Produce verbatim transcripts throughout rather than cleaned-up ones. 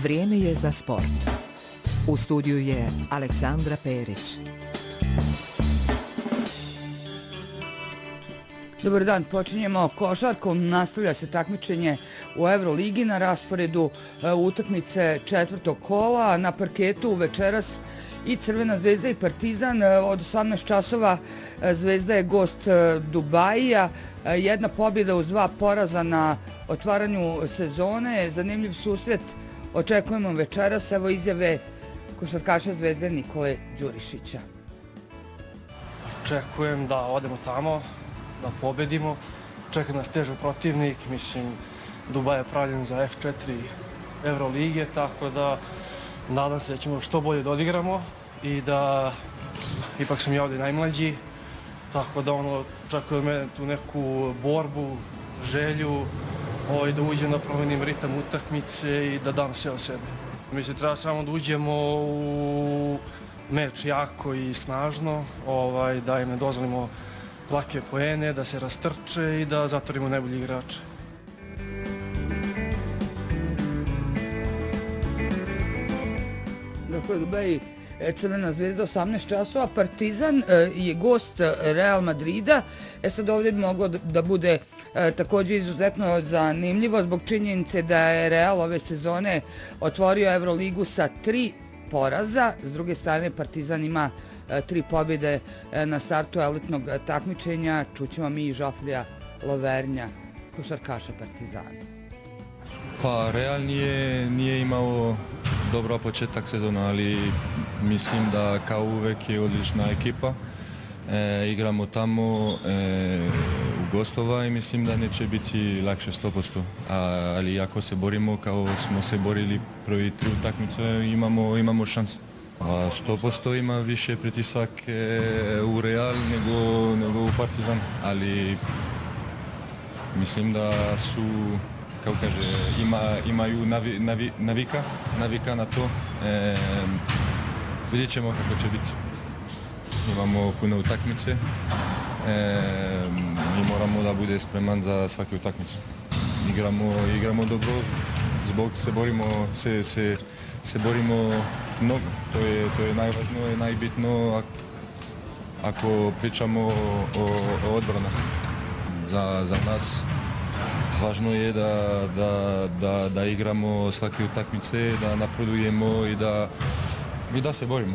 Vrijeme je za sport. U studiju je Aleksandra Perić. Dobar dan, počinjemo košarkom. Nastavlja se takmičenje u Euroligi na rasporedu utakmice četvrtog kola. Na parketu večeras i Crvena zvezda i Partizan. Od osamnaest časova Zvezda je gost Dubajija. Jedna pobjeda uz dva poraza na otvaranju sezone. Zanimljiv susret očekujemo večeras. Evo izjave košarkaša Zvezde Nikole Đurišića. Očekujem da odemo tamo, da pobedimo. Čeka nas težak protivnik, mislim, Dubaj je pravljen za F četiri Eurolige, tako da nadam se da ćemo što bolje da odigramo i da ipak sam ja ovdje najmlađi, tako da ono, očekujem od mene tu neku borbu, želju, ovaj, da uđem da promenim ritam utakmice i da dam sve od sebe. Mislim, treba samo da uđemo u meč jako i snažno, ovaj, da im ne dozvolimo lake poene, da se rastrče i da zatvorimo najbolji igrače. Dakle, Dubaj, Crvena zvezda osamnaest časova, Partizan je gost Real Madrida. E sad ovdje bi moglo da bude također izuzetno zanimljivo zbog činjenice da je Real ove sezone otvorio Euroligu sa tri poraza. S druge strane, Partizan ima tri pobjede na startu elitnog takmičenja. Čućemo mi i Žofrija Lovernja, košarkaša Partizana. Pa Real nije, nije imao dobro početak sezona, ali mislim da kao uvek je odlična ekipa. E, igramo tamo e, u gostova i mislim da neće biti lakše sto posto. A, ali ako se borimo kao smo se borili prvi tri utakmice, imamo, imamo šanse. A sto posto ima više pritisak e, u Real nego, nego u Partizan, ali mislim da su, kao kaže, ima, imaju navi, navi, navika, navika na to. E, vidjet ćemo kako će biti. Imamo puno utakmice. E, mi moramo da bude spreman za svake utakmice. Igramo, igramo dobro, zbog se borimo, se, se, se borimo mnogo. To je, to je najvažno i najbitno ako pričamo o, o odbrana. Za, za nas važno je da, da, da, da igramo svake utakmice, da napredujemo i da, i da se borimo.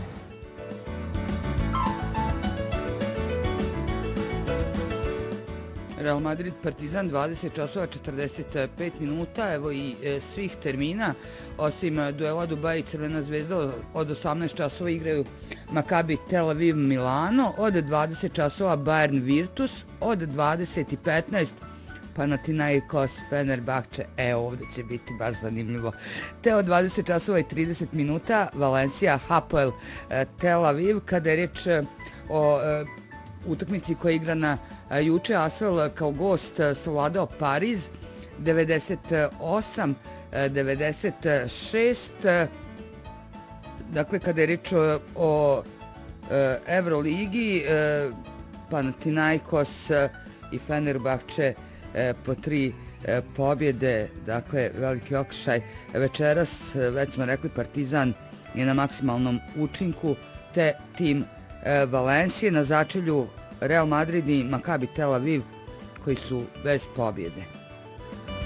Real Madrid Partizan dvadeset časova četrdeset pet minuta, evo i e, svih termina, osim duela Dubaj i Crvena zvezda od osamnaest časova igraju Maccabi Tel Aviv Milano, od dvadeset časova Bayern Virtus, od dvadeset petnaest Panathinaikos Fenerbahče, e ovdje će biti baš zanimljivo, te od dvadeset časova i trideset minuta Valencia Hapoel e, Tel Aviv. Kada je reč o e, utakmici koja je igrana juče, Asvel kao gost savladao Pariz devedeset osam devedeset šest. Dakle, kada je reč o, o Euroligi, Panathinaikos i Fenerbahče po tri pobjede, dakle veliki okršaj večeras. Već smo rekli, Partizan je na maksimalnom učinku, te tim Valencije na začelju Real Madrid i Maccabi Tel Aviv koji su bez pobjede.